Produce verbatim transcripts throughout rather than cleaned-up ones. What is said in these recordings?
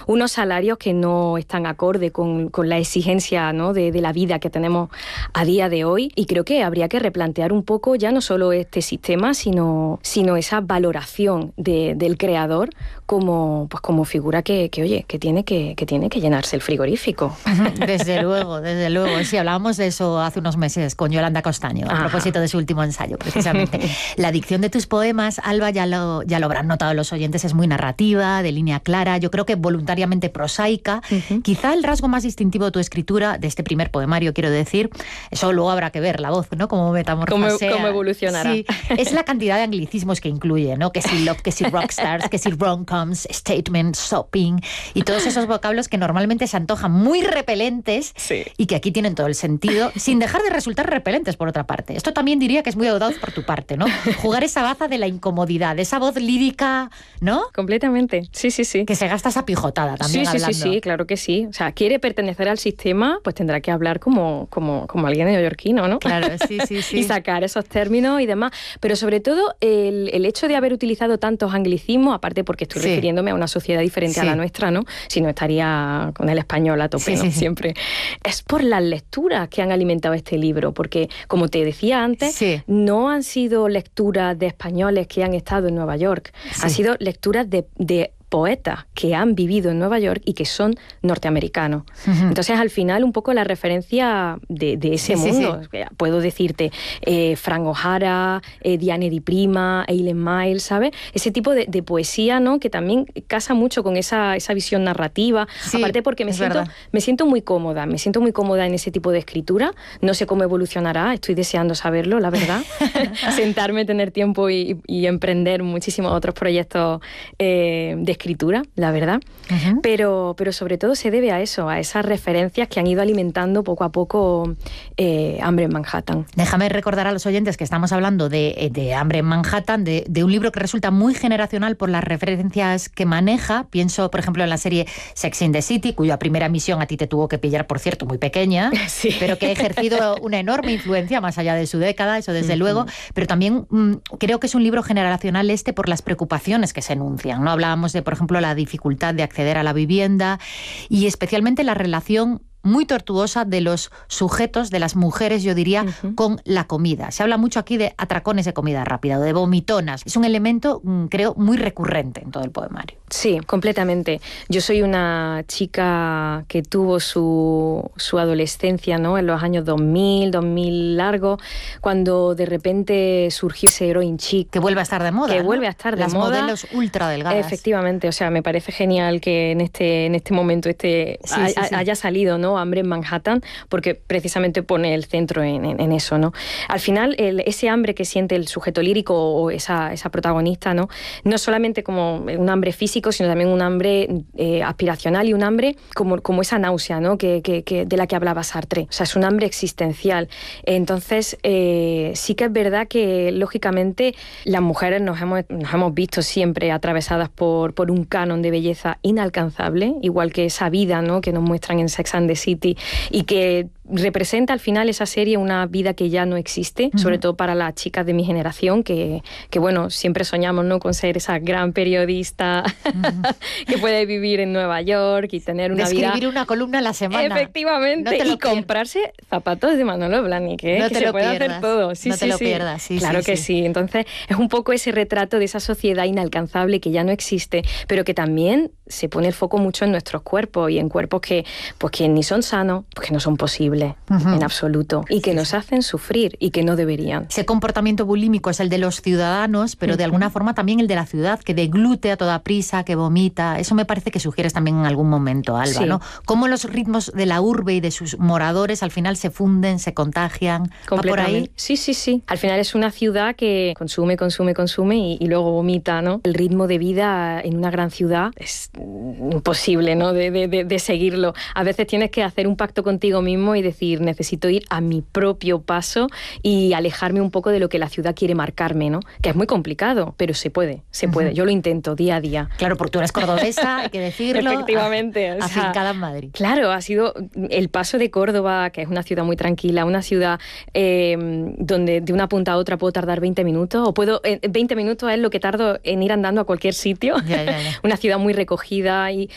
unos salarios que no están acorde con, con la exigencia, ¿no? de, de la vida que tenemos a día de hoy, y creo que habría que replantear un poco ya no solo este sistema, sino, sino esa valoración de, del creador como, pues como figura que, que oye, que tiene que, que tiene que llenarse el frigorífico. Desde luego, desde luego. Sí, hablábamos de eso hace unos meses con Yolanda Costaño, a Ajá. propósito de su último ensayo, precisamente. La dicción de tus poemas, Alba, ya lo, ya lo habrán notado los oyentes, es muy narrativa, de línea clara, yo creo que voluntariamente prosaica. Uh-huh. Quizá el rasgo más distintivo de tu escritura, de este primer poemario, quiero decir, eso luego habrá que ver, la voz, ¿no? Cómo metamorfosea. Cómo, cómo evolucionará. Sí, es la cantidad de anglicismos que incluye, ¿no? Que si love, que si rockstars, que si rom-coms, statement, shopping, y todos esos vocablos que normalmente se antojan muy repelentes sí. y que aquí tienen todo el sentido, sin dejar de resultar repelentes, por otra parte. Esto también diría que es muy audaz por tu parte, ¿no? Jugar esa baza de la incomodidad, esa voz lírica, ¿no? Completamente, sí, sí, sí. Que se gasta esa pijotada también sí, sí, hablando. Sí, sí, sí, claro que sí. O sea, quiere pertenecer al sistema, pues tendrá que hablar como, como, como alguien neoyorquino, ¿no? Claro, sí, sí, sí. Y sacar esos términos y demás. Pero sobre todo, el, el hecho de haber utilizado tantos anglicismos, aparte porque estoy sí. refiriéndome a una sociedad diferente sí. a la nuestra, ¿no? Si no, estaría con el español a tope, sí, ¿no? Sí, Siempre. Sí. Es por las lecturas que han alimentado este libro, porque, como te decía antes, sí. no han sido lecturas de españoles que han estado en Nueva York, sí. han sido lecturas de... de poetas que han vivido en Nueva York y que son norteamericanos. Uh-huh. Entonces, al final, un poco la referencia de, de ese sí, mundo. Sí, sí. Puedo decirte eh, Frank O'Hara, eh, Diane Di Prima, Eileen Myles, ¿sabes? Ese tipo de, de poesía, ¿no? Que también casa mucho con esa, esa visión narrativa. Sí, aparte porque me siento, me siento muy cómoda, me siento muy cómoda en ese tipo de escritura. No sé cómo evolucionará, estoy deseando saberlo, la verdad. Sentarme, tener tiempo y, y emprender muchísimos otros proyectos eh, de escritura, la verdad, uh-huh. pero, pero sobre todo se debe a eso, a esas referencias que han ido alimentando poco a poco eh, Hambre en Manhattan. Déjame recordar a los oyentes que estamos hablando de, de Hambre en Manhattan, de, de un libro que resulta muy generacional por las referencias que maneja. Pienso, por ejemplo, en la serie Sex and the City, cuya primera emisión a ti te tuvo que pillar, por cierto, muy pequeña, sí. pero que ha ejercido una enorme influencia más allá de su década, eso desde uh-huh. luego, pero también mmm, creo que es un libro generacional este por las preocupaciones que se enuncian, ¿no? Hablábamos de, por ejemplo, la dificultad de acceder a la vivienda y especialmente la relación muy tortuosa de los sujetos, de las mujeres, yo diría, uh-huh. con la comida. Se habla mucho aquí de atracones de comida rápida o de vomitonas. Es un elemento, creo, muy recurrente en todo el poemario. Sí, completamente. Yo soy una chica que tuvo su, su adolescencia, ¿no? En los años dos mil, dos mil largo, cuando de repente surgió ese heroin chic. Que vuelve a estar de moda, Que ¿no? vuelve a estar de Las moda. Las modelos ultra delgadas. Efectivamente, o sea, me parece genial que en este, en este momento este sí, sí, sí. haya salido, ¿no? Hambre en Manhattan, porque precisamente pone el centro en, en, en eso, ¿no? Al final, el, ese hambre que siente el sujeto lírico o esa, esa protagonista, ¿no? No solamente como un hambre físico, sino también un hambre eh, aspiracional y un hambre como, como esa náusea, ¿no? Que, que, que de la que hablaba Sartre. O sea, es un hambre existencial. Entonces, eh, sí que es verdad que, lógicamente, las mujeres nos hemos, nos hemos visto siempre atravesadas por, por un canon de belleza inalcanzable, igual que esa vida, ¿no? Que nos muestran en Sex and the City, y que representa al final esa serie una vida que ya no existe, uh-huh. sobre todo para las chicas de mi generación, que, que bueno, siempre soñamos, ¿no? con ser esa gran periodista uh-huh. que puede vivir en Nueva York y tener una de vida... escribir una columna a la semana. Efectivamente, no y comprarse zapatos de Manolo Blahnik, ¿eh? No que te se lo puede pierdas. hacer todo. Sí, no sí, te lo sí. pierdas, sí, Claro sí, que sí. sí. Entonces, es un poco ese retrato de esa sociedad inalcanzable que ya no existe, pero que también se pone el foco mucho en nuestros cuerpos y en cuerpos que, pues, que ni son sanos, pues que no son posibles uh-huh. en absoluto, y que sí, nos hacen sufrir y que no deberían. Ese comportamiento bulímico es el de los ciudadanos, pero uh-huh. de alguna forma también el de la ciudad, que deglute a toda prisa, que vomita. Eso me parece que sugieres también en algún momento, Alba, sí. ¿no? Cómo los ritmos de la urbe y de sus moradores al final se funden, se contagian. ¿Va por ahí? Sí, sí, sí. Al final es una ciudad que consume, consume, consume y, y luego vomita, ¿no? El ritmo de vida en una gran ciudad es imposible, ¿no? De, de, de, de seguirlo. A veces tienes que hacer un pacto contigo mismo y decir, necesito ir a mi propio paso y alejarme un poco de lo que la ciudad quiere marcarme, ¿no? Que es muy complicado, pero se puede, se uh-huh. puede. Yo lo intento día a día. Claro, porque tú eres cordobesa, hay que decirlo. Efectivamente. A, afincada en Madrid. Claro, ha sido el paso de Córdoba, que es una ciudad muy tranquila, una ciudad eh, donde de una punta a otra puedo tardar veinte minutos, o puedo, eh, veinte minutos es lo que tardo en ir andando a cualquier sitio. Ya, ya, ya. Una ciudad muy recogida y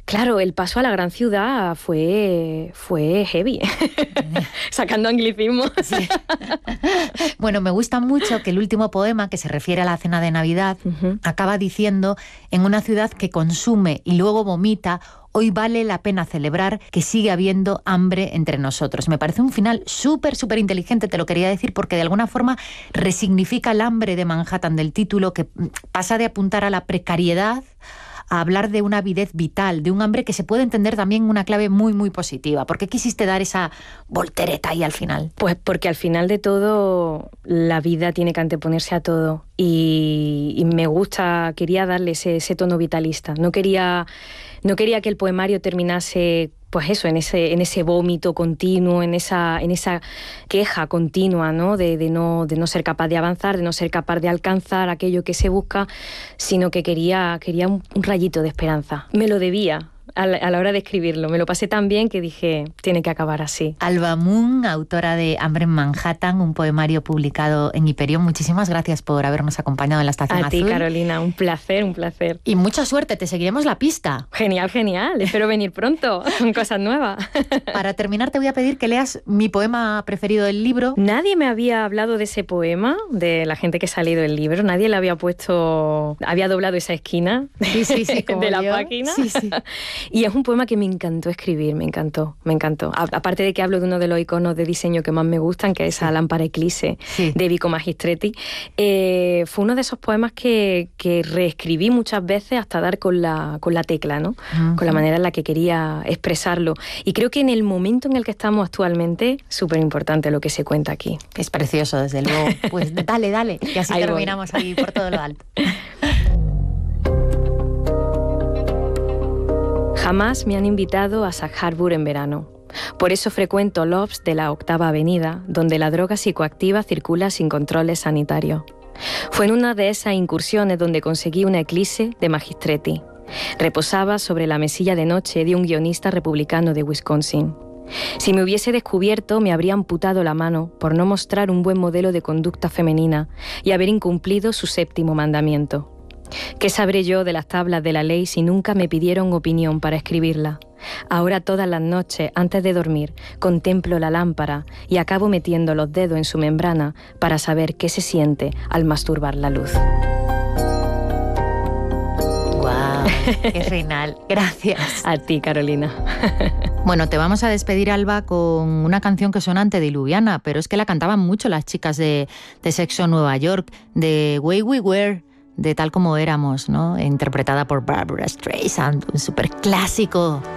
Claro, el paso a la gran ciudad fue, fue heavy, sacando anglicismo. Sí. Bueno, me gusta mucho que el último poema, que se refiere a la cena de Navidad, uh-huh. acaba diciendo: en una ciudad que consume y luego vomita, hoy vale la pena celebrar que sigue habiendo hambre entre nosotros. Me parece un final súper, súper inteligente, te lo quería decir, porque de alguna forma resignifica el hambre de Manhattan del título, que pasa de apuntar a la precariedad a hablar de una avidez vital, de un hambre que se puede entender también en una clave muy, muy positiva. ¿Por qué quisiste dar esa voltereta ahí al final? Pues porque al final de todo la vida tiene que anteponerse a todo y, y me gusta, quería darle ese, ese tono vitalista. No quería, no quería que el poemario terminase pues eso, en ese, en ese vómito continuo, en esa, en esa queja continua, ¿no? De, de no, de no ser capaz de avanzar, de no ser capaz de alcanzar aquello que se busca, sino que quería, quería un, un rayito de esperanza. Me lo debía a la, a la hora de escribirlo. Me lo pasé tan bien que dije, tiene que acabar así. Alba Moon, autora de Hambre en Manhattan, un poemario publicado en Hiperión. Muchísimas gracias por habernos acompañado en la Estación a Azul. A ti, Carolina, un placer, un placer. Y mucha suerte, te seguiremos la pista. Genial, genial. Espero venir pronto con cosas nuevas. Para terminar, te voy a pedir que leas mi poema preferido del libro. Nadie me había hablado de ese poema, de la gente que ha leído el libro. Nadie le había puesto, había doblado esa esquina sí, sí, sí, de la yo. página. Sí, sí. Y es un poema que me encantó escribir, me encantó, me encantó. A, aparte de que hablo de uno de los iconos de diseño que más me gustan, que es esa sí. lámpara Eclisse sí. de Vico Magistretti, eh, fue uno de esos poemas que, que reescribí muchas veces hasta dar con la, con la tecla, ¿no? Uh-huh. Con la manera en la que quería expresarlo. Y creo que en el momento en el que estamos actualmente, súper importante lo que se cuenta aquí. Es precioso, desde luego. Pues dale, dale, y así ahí terminamos voy. Ahí por todo lo alto. Jamás me han invitado a Sag Harbor en verano. Por eso frecuento lobs de la Octava Avenida, donde la droga psicoactiva circula sin controles sanitarios. Fue en una de esas incursiones donde conseguí una Eclisse de Magistretti. Reposaba sobre la mesilla de noche de un guionista republicano de Wisconsin. Si me hubiese descubierto, me habría amputado la mano por no mostrar un buen modelo de conducta femenina y haber incumplido su séptimo mandamiento. ¿Qué sabré yo de las tablas de la ley si nunca me pidieron opinión para escribirla? Ahora todas las noches, antes de dormir, contemplo la lámpara y acabo metiendo los dedos en su membrana para saber qué se siente al masturbar la luz. ¡Guau! ¡Qué final! Gracias. A ti, Carolina. Bueno, te vamos a despedir, Alba, con una canción que suena antediluviana, pero es que la cantaban mucho las chicas de, de Sexo Nueva York, de Way We Were, de Tal Como Éramos, ¿no? Interpretada por Barbra Streisand, un súper clásico.